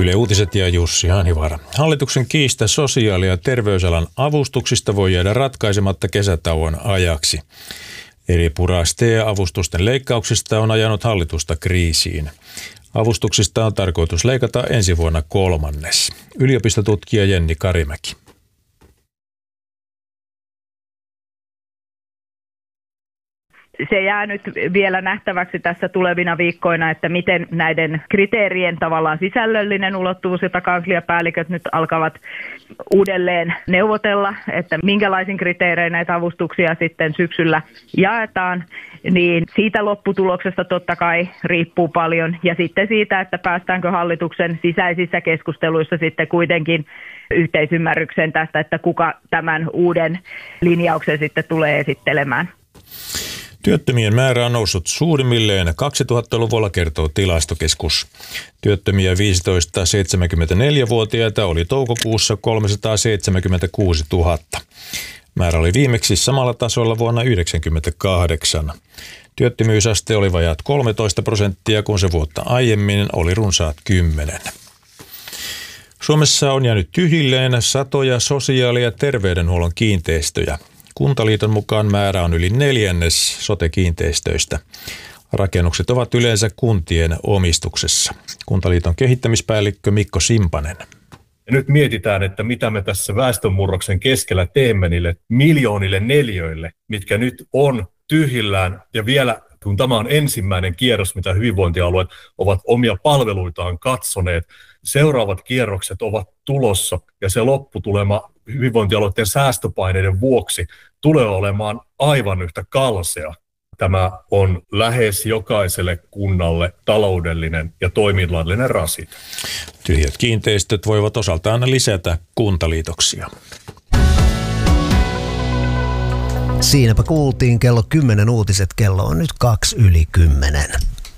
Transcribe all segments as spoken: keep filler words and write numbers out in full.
Yle Uutiset ja Jussi Hanhivaara. Hallituksen kiista sosiaali- ja terveysalan avustuksista voi jäädä ratkaisematta kesätauon ajaksi. Eri pura S T E-avustusten leikkauksista on ajanut hallitusta kriisiin. Avustuksista on tarkoitus leikata ensi vuonna kolmannes. Yliopistotutkija Jenni Karimäki. Se jää nyt vielä nähtäväksi tässä tulevina viikkoina, että miten näiden kriteerien tavallaan sisällöllinen ulottuvuus, jota kansliapäälliköt nyt alkavat uudelleen neuvotella, että minkälaisin kriteerein näitä avustuksia sitten syksyllä jaetaan, niin siitä lopputuloksesta totta kai riippuu paljon. Ja sitten siitä, että päästäänkö hallituksen sisäisissä keskusteluissa sitten kuitenkin yhteisymmärrykseen tästä, että kuka tämän uuden linjauksen sitten tulee esittelemään. Työttömien määrä on noussut suurimmilleen kaksituhattaluvulla, kertoo Tilastokeskus. Työttömiä viisitoista–seitsemänkymmentäneljä-vuotiaita oli toukokuussa kolmesataaseitsemänkymmentäkuusituhatta. Määrä oli viimeksi samalla tasolla vuonna yhdeksänkymmentäkahdeksan. Työttömyysaste oli vajaat kolmetoista prosenttia, kun se vuotta aiemmin oli runsaat kymmenen. Suomessa on jäänyt tyhjilleen satoja sosiaali- ja terveydenhuollon kiinteistöjä. Kuntaliiton mukaan määrä on yli neljännes sote-kiinteistöistä. Rakennukset ovat yleensä kuntien omistuksessa. Kuntaliiton kehittämispäällikkö Mikko Simpanen. Ja nyt mietitään, että mitä me tässä väestönmurroksen keskellä teemme niille miljoonille neliöille, mitkä nyt on tyhjillään. Ja vielä, kun tämä on ensimmäinen kierros, mitä hyvinvointialueet ovat omia palveluitaan katsoneet, seuraavat kierrokset ovat tulossa ja se lopputulema hyvinvointialueiden säästöpaineiden vuoksi tulee olemaan aivan yhtä kalsea. Tämä on lähes jokaiselle kunnalle taloudellinen ja toiminnallinen rasite. Tyhjät kiinteistöt voivat osaltaan lisätä kuntaliitoksia. Siinäpä kuultiin kello kymmenen uutiset, kello on nyt kaksi yli kymmenen.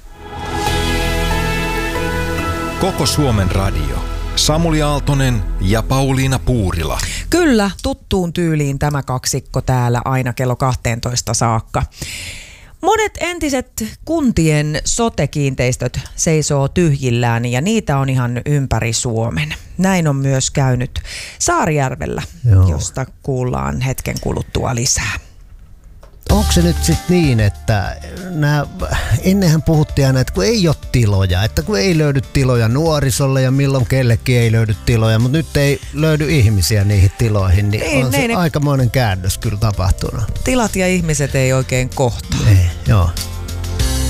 Koko Suomen radio. Samuli Aaltonen ja Pauliina Puurila. Kyllä, tuttuun tyyliin tämä kaksikko täällä aina kello kahteentoista saakka. Monet entiset kuntien sote-kiinteistöt seisoo tyhjillään ja niitä on ihan ympäri Suomen. Näin on myös käynyt Saarijärvellä, Joo. josta kuullaan hetken kuluttua lisää. Onko se nyt sitten niin, että nämä, ennenhän puhuttiin aina, että kun ei ole tiloja, että kun ei löydy tiloja nuorisolle ja milloin kellekin ei löydy tiloja, mutta nyt ei löydy ihmisiä niihin tiloihin, niin, niin on se ne, aikamoinen käännös kyllä tapahtunut. Tilat ja ihmiset ei oikein kohtaa. Ei, joo.